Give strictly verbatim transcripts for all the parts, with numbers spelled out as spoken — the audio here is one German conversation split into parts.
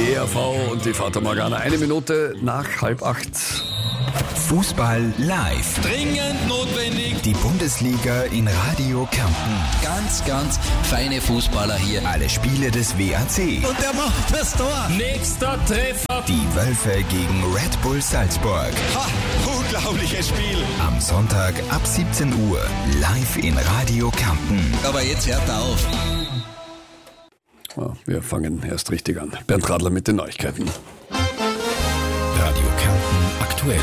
E R V und die Fata Morgana. Eine Minute nach halb acht. Fußball live. Dringend notwendig. Die Bundesliga in Radio Kärnten. Ganz, ganz feine Fußballer hier. Alle Spiele des W A C. Und der macht das Tor. Nächster Treffer. Die Wölfe gegen Red Bull Salzburg. Ha, unglaubliches Spiel. Am Sonntag ab siebzehn Uhr. Live in Radio Kärnten. Aber jetzt hört er auf. Ja, wir fangen erst richtig an. Bernd Radler mit den Neuigkeiten. Radio Kärnten aktuell.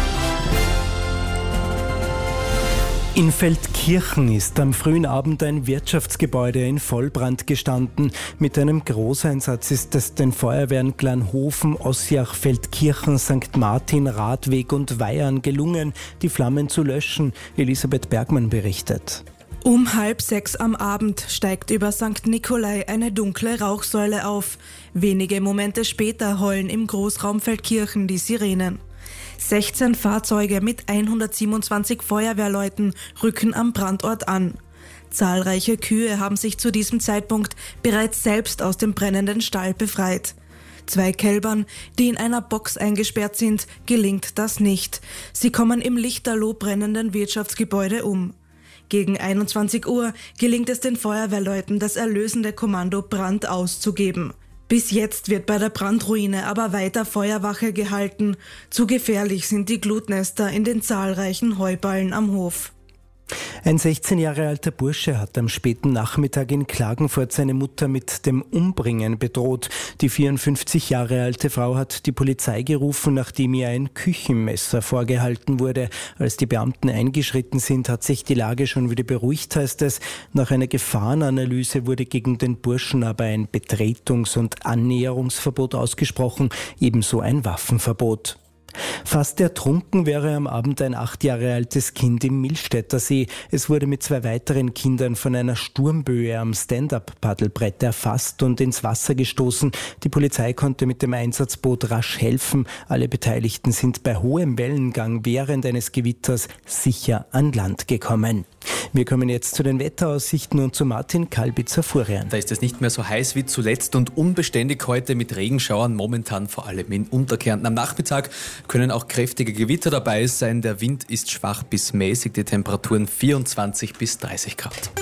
In Feldkirchen ist am frühen Abend ein Wirtschaftsgebäude in Vollbrand gestanden. Mit einem Großeinsatz ist es den Feuerwehren Glanhofen, Ossiach, Feldkirchen, Sankt Martin, Radweg und Weyern gelungen, die Flammen zu löschen. Elisabeth Bergmann berichtet. Um halb sechs am Abend steigt über Sankt Nikolai eine dunkle Rauchsäule auf. Wenige Momente später heulen im Großraum Feldkirchen die Sirenen. sechzehn Fahrzeuge mit hundertsiebenundzwanzig Feuerwehrleuten rücken am Brandort an. Zahlreiche Kühe haben sich zu diesem Zeitpunkt bereits selbst aus dem brennenden Stall befreit. Zwei Kälbern, die in einer Box eingesperrt sind, gelingt das nicht. Sie kommen im lichterloh brennenden Wirtschaftsgebäude um. Gegen einundzwanzig Uhr gelingt es den Feuerwehrleuten, das erlösende Kommando Brand auszugeben. Bis jetzt wird bei der Brandruine aber weiter Feuerwache gehalten. Zu gefährlich sind die Glutnester in den zahlreichen Heuballen am Hof. Ein sechzehn Jahre alter Bursche hat am späten Nachmittag in Klagenfurt seine Mutter mit dem Umbringen bedroht. Die vierundfünfzig Jahre alte Frau hat die Polizei gerufen, nachdem ihr ein Küchenmesser vorgehalten wurde. Als die Beamten eingeschritten sind, hat sich die Lage schon wieder beruhigt, heißt es. Nach einer Gefahrenanalyse wurde gegen den Burschen aber ein Betretungs- und Annäherungsverbot ausgesprochen, ebenso ein Waffenverbot. Fast ertrunken wäre am Abend ein acht Jahre altes Kind im Millstätter See. Es wurde mit zwei weiteren Kindern von einer Sturmböe am Stand-up-Paddelbrett erfasst und ins Wasser gestoßen. Die Polizei konnte mit dem Einsatzboot rasch helfen. Alle Beteiligten sind bei hohem Wellengang während eines Gewitters sicher an Land gekommen. Wir kommen jetzt zu den Wetteraussichten und zu Martin Kalbitzer-Furian. Da ist es nicht mehr so heiß wie zuletzt und unbeständig heute mit Regenschauern, momentan vor allem in Unterkärnten. Am Nachmittag können auch kräftige Gewitter dabei sein. Der Wind ist schwach bis mäßig, die Temperaturen vierundzwanzig bis dreißig Grad.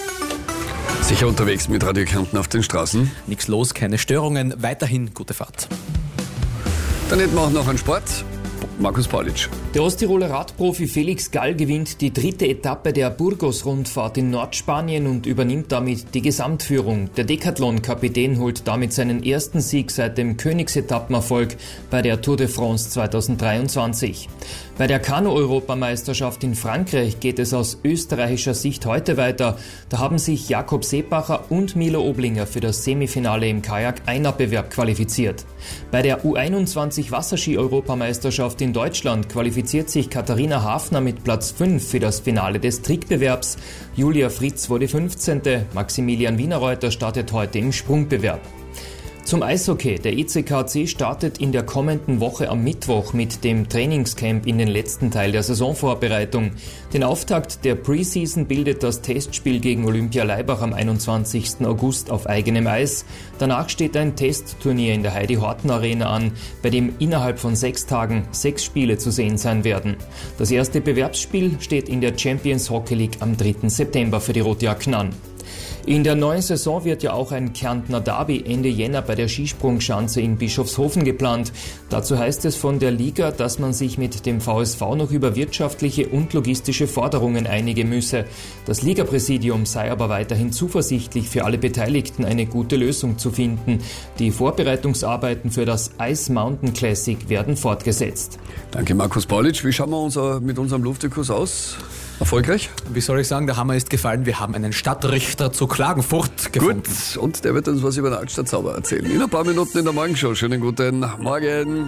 Sicher unterwegs mit Radio Kärnten auf den Straßen. Nichts los, keine Störungen, weiterhin gute Fahrt. Dann hätten wir auch noch einen Sport. Markus Paulitsch. Der Osttiroler Radprofi Felix Gall gewinnt die dritte Etappe der Burgos-Rundfahrt in Nordspanien und übernimmt damit die Gesamtführung. Der Decathlon-Kapitän holt damit seinen ersten Sieg seit dem Königsetappenerfolg bei der Tour de France zweitausenddreiundzwanzig. Bei der Kanu-Europameisterschaft in Frankreich geht es aus österreichischer Sicht heute weiter. Da haben sich Jakob Seebacher und Milo Oblinger für das Semifinale im Kajak-Einabbewerb qualifiziert. Bei der U einundzwanzig Wasserski-Europameisterschaft in Deutschland qualifiziert sich Katharina Hafner mit Platz fünf für das Finale des Trickbewerbs. Julia Fritz wurde fünfzehnte Maximilian Wienerreuter startet heute im Sprungbewerb. Zum Eishockey. Der E C K C startet in der kommenden Woche am Mittwoch mit dem Trainingscamp in den letzten Teil der Saisonvorbereitung. Den Auftakt der Preseason bildet das Testspiel gegen Olympia Laibach am einundzwanzigsten August auf eigenem Eis. Danach steht ein Testturnier in der Heidi Horten Arena an, bei dem innerhalb von sechs Tagen sechs Spiele zu sehen sein werden. Das erste Bewerbsspiel steht in der Champions Hockey League am dritten September für die Rotjacken an. In der neuen Saison wird ja auch ein Kärntner Derby Ende Jänner bei der Skisprungschanze in Bischofshofen geplant. Dazu heißt es von der Liga, dass man sich mit dem V S V noch über wirtschaftliche und logistische Forderungen einigen müsse. Das Ligapräsidium sei aber weiterhin zuversichtlich, für alle Beteiligten eine gute Lösung zu finden. Die Vorbereitungsarbeiten für das Ice Mountain Classic werden fortgesetzt. Danke Markus Paulitsch. Wie schauen wir unser, mit unserem Luftikus aus? Erfolgreich? Wie soll ich sagen, der Hammer ist gefallen. Wir haben einen Stadtrichter zu Klagenfurt gefunden. Gut, und der wird uns was über den Altstadt Zauber erzählen. In ein paar Minuten in der Morgenshow. Schönen guten Morgen.